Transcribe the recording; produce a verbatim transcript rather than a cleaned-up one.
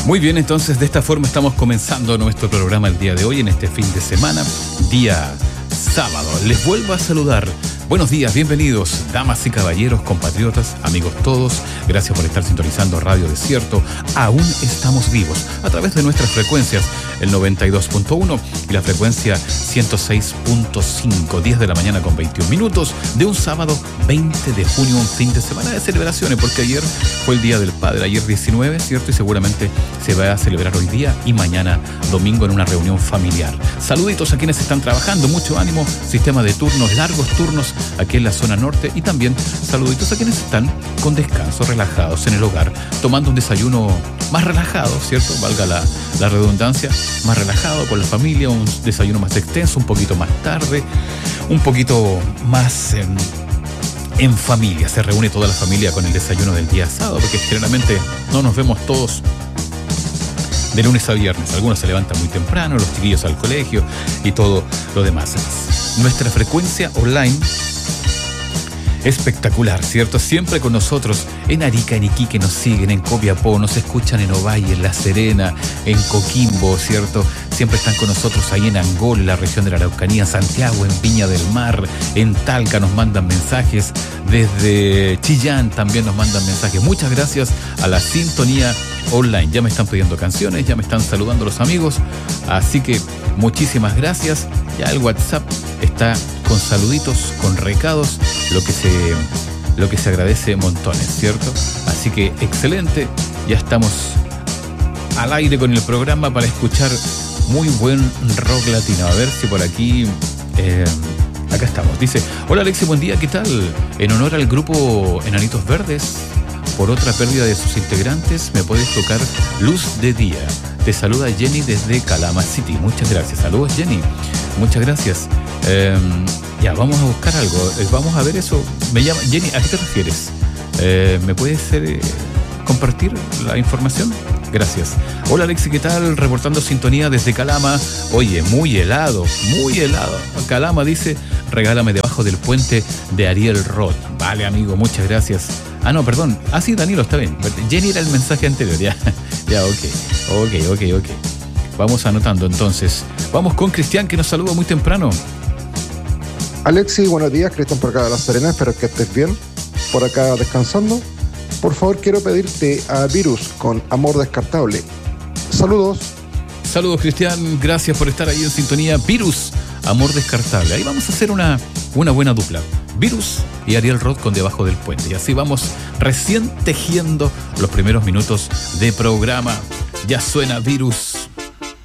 Muy bien, entonces de esta forma estamos comenzando nuestro programa el día de hoy, en este fin de semana, día sábado. Les vuelvo a saludar. Buenos días, bienvenidos, damas y caballeros, compatriotas, amigos todos. Gracias por estar sintonizando Radio Desierto. Aún estamos vivos a través de nuestras frecuencias, el noventa y dos punto uno y la frecuencia ciento seis punto cinco, diez de la mañana con veintiún minutos, de un sábado veinte de junio, un fin de semana de celebraciones, porque ayer fue el Día del Padre, ayer diecinueve, ¿cierto? Y seguramente se va a celebrar hoy día y mañana domingo en una reunión familiar. Saluditos a quienes están trabajando, mucho ánimo, sistema de turnos, largos turnos aquí en la zona norte, y también saluditos a quienes están con descanso, relajados en el hogar, tomando un desayuno más relajado, ¿cierto? Valga la, la redundancia, más relajado con la familia, un desayuno más extenso, un poquito más tarde, un poquito más en, en familia. Se reúne toda la familia con el desayuno del día sábado, porque generalmente no nos vemos todos de lunes a viernes. Algunos se levantan muy temprano, los chiquillos al colegio y todo lo demás. Nuestra frecuencia online espectacular, ¿cierto? Siempre con nosotros en Arica, en Iquique nos siguen, en Copiapó, nos escuchan en Ovalle, en La Serena, en Coquimbo, ¿cierto? Siempre están con nosotros ahí en Angol, en la región de la Araucanía, Santiago, en Viña del Mar, en Talca nos mandan mensajes, desde Chillán también nos mandan mensajes. Muchas gracias a la sintonía online. Ya me están pidiendo canciones, ya me están saludando los amigos, así que muchísimas gracias. Ya el WhatsApp está con saluditos, con recados, lo que se, lo que se agradece montones, ¿cierto? Así que excelente, ya estamos al aire con el programa para escuchar muy buen rock latino. A ver si por aquí, eh, acá estamos. Dice, hola Alexi, buen día, ¿qué tal? En honor al grupo Enanitos Verdes, por otra pérdida de sus integrantes, me puedes tocar Luz de Día. Te saluda Jenny desde Calama City. Muchas gracias. Saludos, Jenny. Muchas gracias. Eh, ya, vamos a buscar algo. Eh, vamos a ver eso. Me llama Jenny, ¿a qué te refieres? Eh, ¿Me puedes eh, compartir la información? Gracias. Hola, Alexi, ¿qué tal? Reportando sintonía desde Calama. Oye, muy helado, muy helado. Calama dice, regálame debajo del puente de Ariel Roth. Vale, amigo, muchas gracias. Ah, no, perdón. Ah, sí, Danilo, está bien. Jenny era el mensaje anterior. Ya, ya, ok. Ok, ok, ok. Vamos anotando entonces. Vamos con Cristian, que nos saluda muy temprano. Alexi, buenos días. Cristian por acá de La Serena. Espero que estés bien. Por acá descansando. Por favor, quiero pedirte a Virus con Amor Descartable. Saludos. Saludos, Cristian. Gracias por estar ahí en sintonía. Virus, Amor Descartable. Ahí vamos a hacer una, una buena dupla. Virus y Ariel Roth con Debajo del Puente. Y así vamos recién tejiendo los primeros minutos de programa. Ya suena Virus.